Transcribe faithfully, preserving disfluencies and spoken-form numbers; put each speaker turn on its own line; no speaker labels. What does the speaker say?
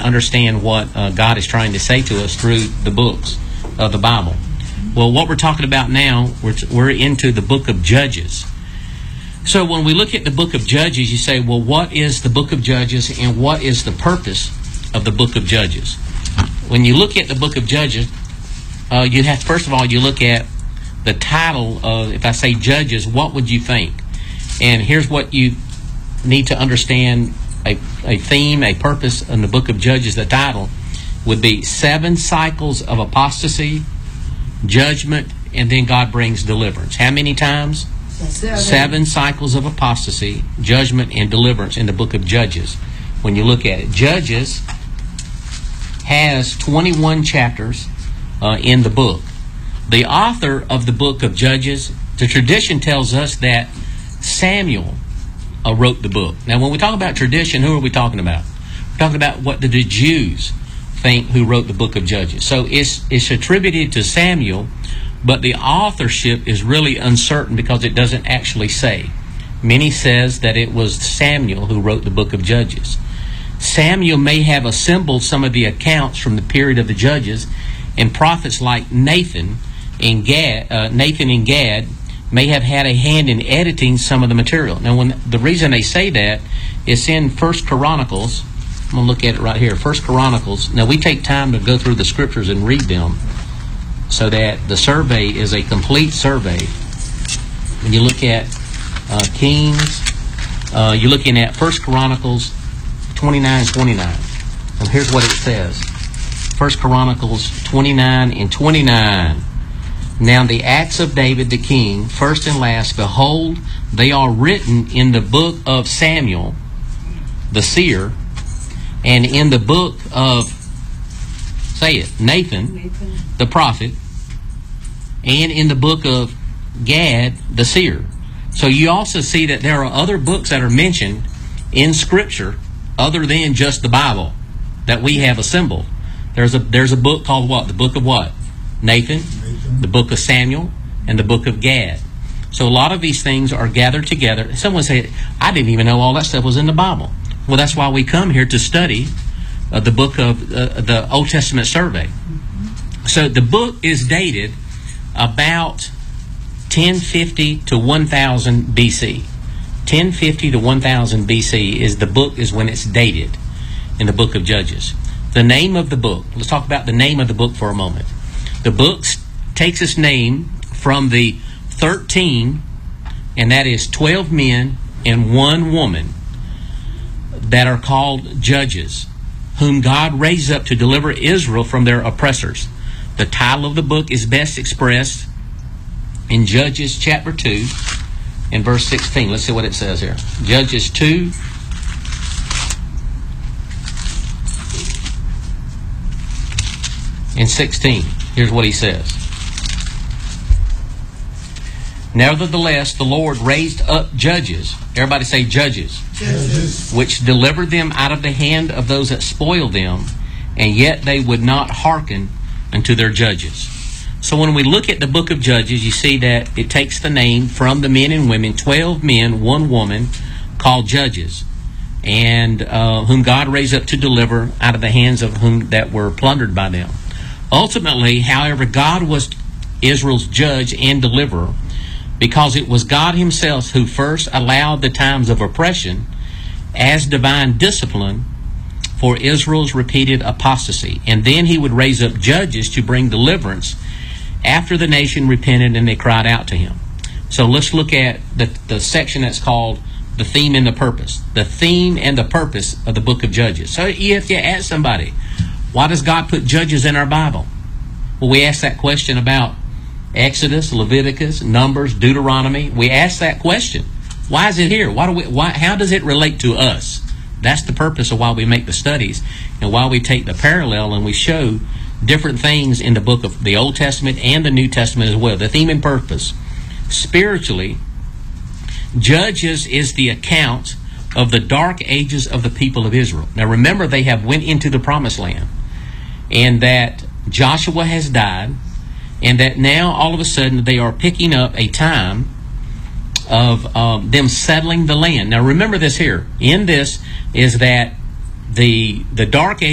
understand what uh, God is trying to say to us through the books of the Bible. Well, what we're talking about now, we're, we're into the book of Judges. So when we look at the book of Judges, you say, well, what is the book of Judges and what is the purpose of the book of Judges? When you look at the book of Judges, uh, you have, first of all, you look at the title of, if I say Judges, what would you think? And here's what you need to understand, a, a theme, a purpose in the book of Judges. The title would be Seven Cycles of Apostasy, Judgment, and then God brings deliverance. How many times? Seven. Seven cycles of apostasy, judgment, and deliverance in the book of Judges. When you look at it, Judges has twenty-one chapters uh, in the book. The author of the book of Judges, the tradition tells us that Samuel uh, wrote the book. Now, when we talk about tradition, who are we talking about? We're talking about what did the Jews think who wrote the book of Judges. So it's it's attributed to Samuel, but the authorship is really uncertain because it doesn't actually say. Many says that it was Samuel who wrote the book of Judges. Samuel may have assembled some of the accounts from the period of the Judges, and prophets like Nathan and Gad, uh, Nathan and Gad may have had a hand in editing some of the material. Now, when the reason they say that is in First Chronicles. I'm going to look at it right here. First Chronicles. Now, we take time to go through the scriptures and read them, so that the survey is a complete survey. When you look at uh, Kings, uh, you're looking at First Chronicles twenty-nine twenty-nine. And here's what it says. First Chronicles twenty-nine and twenty-nine. Now the acts of David the king, first and last, behold, they are written in the book of Samuel, the seer, and in the book of, say it, Nathan, Nathan, the prophet, and in the book of Gad, the seer. So you also see that there are other books that are mentioned in Scripture other than just the Bible that we have assembled. There's a there's a book called what? The book of what? Nathan, Nathan, the book of Samuel, and the book of Gad. So a lot of these things are gathered together. Someone said, I didn't even know all that stuff was in the Bible. Well, that's why we come here to study uh, the book of uh, the Old Testament survey. So the book is dated about ten fifty to one thousand B C. ten fifty to one thousand B C is the book is when it's dated in the book of Judges. The name of the book. Let's talk about the name of the book for a moment. The book takes its name from the thirteen, and that is twelve men and one woman that are called judges, whom God raised up to deliver Israel from their oppressors. The title of the book is best expressed in Judges chapter two and verse sixteen. Let's see what it says here. Judges two and sixteen. Here's what he says. Nevertheless, the Lord raised up judges. Everybody say judges. Judges. Which delivered them out of the hand of those that spoiled them, and yet they would not hearken unto their judges. So when we look at the book of Judges, you see that it takes the name from the men and women, twelve men, one woman, called judges, and uh, whom God raised up to deliver out of the hands of whom that were plundered by them. Ultimately, however, God was Israel's judge and deliverer, because it was God himself who first allowed the times of oppression as divine discipline for Israel's repeated apostasy. And then he would raise up judges to bring deliverance after the nation repented and they cried out to him. So let's look at the, the section that's called the theme and the purpose. The theme and the purpose of the book of Judges. So you have to ask somebody, why does God put judges in our Bible? Well, we ask that question about Exodus, Leviticus, Numbers, Deuteronomy. We ask that question. Why is it here? Why do we? Why? How does it relate to us? That's the purpose of why we make the studies and why we take the parallel and we show different things in the book of the Old Testament and the New Testament as well. The theme and purpose. Spiritually, Judges is the account of the dark ages of the people of Israel. Now remember, they have went into the promised land, and that Joshua has died, and that now all of a sudden they are picking up a time of um, them settling the land. Now remember this here. In this is that the the dark age